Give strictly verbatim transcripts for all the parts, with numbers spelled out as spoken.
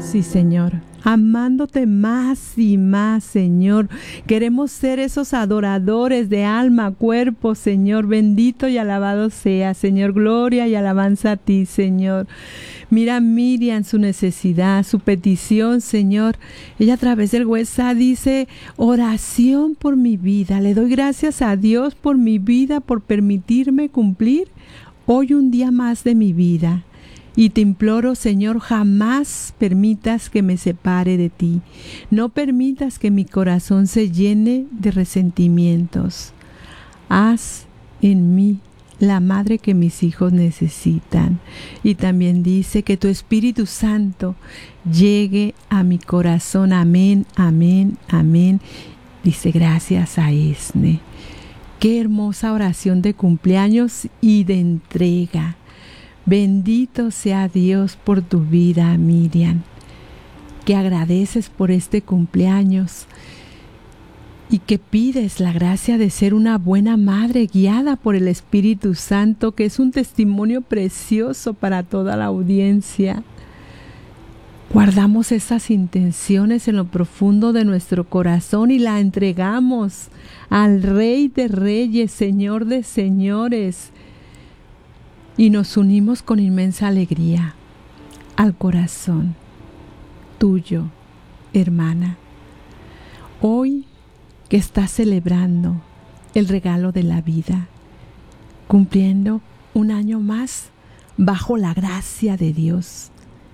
Sí, Señor, amándote más y más, Señor. Queremos ser esos adoradores de alma, cuerpo, Señor. Bendito y alabado sea, Señor. Gloria y alabanza a ti, Señor. Mira a Miriam, su necesidad, su petición, Señor. Ella a través del WhatsApp dice, oración por mi vida. Le doy gracias a Dios por mi vida, por permitirme cumplir hoy un día más de mi vida. Y te imploro, Señor, jamás permitas que me separe de ti. No permitas que mi corazón se llene de resentimientos. Haz en mí la madre que mis hijos necesitan. Y también dice que tu Espíritu Santo llegue a mi corazón. Amén, amén, amén. Dice gracias a Esne. Qué hermosa oración de cumpleaños y de entrega. Bendito sea Dios por tu vida, Miriam, que agradeces por este cumpleaños y que pides la gracia de ser una buena madre guiada por el Espíritu Santo, que es un testimonio precioso para toda la audiencia. Guardamos esas intenciones en lo profundo de nuestro corazón y la entregamos al Rey de Reyes, Señor de Señores. Y nos unimos con inmensa alegría al corazón tuyo, hermana. Hoy que estás celebrando el regalo de la vida, cumpliendo un año más bajo la gracia de Dios.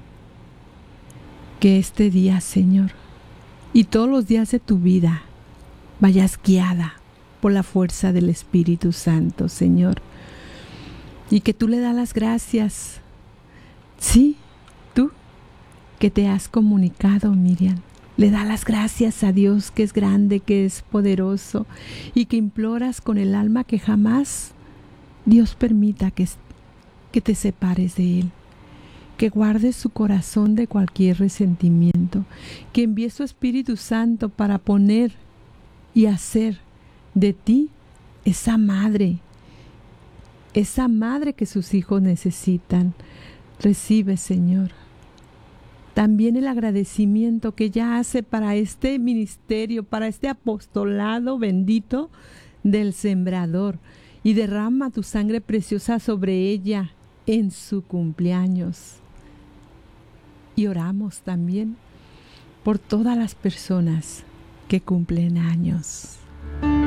Que este día, Señor, y todos los días de tu vida, vayas guiada por la fuerza del Espíritu Santo, Señor. Y que tú le das las gracias. Sí, tú que te has comunicado, Miriam. Le das las gracias a Dios, que es grande, que es poderoso, y que imploras con el alma que jamás Dios permita que, que te separes de Él. Que guardes su corazón de cualquier resentimiento. Que envíe su Espíritu Santo para poner y hacer de ti esa madre, esa madre que sus hijos necesitan. Recibe, Señor, también el agradecimiento que ella hace para este ministerio, para este apostolado bendito del Sembrador, y derrama tu sangre preciosa sobre ella en su cumpleaños. Y oramos también por todas las personas que cumplen años.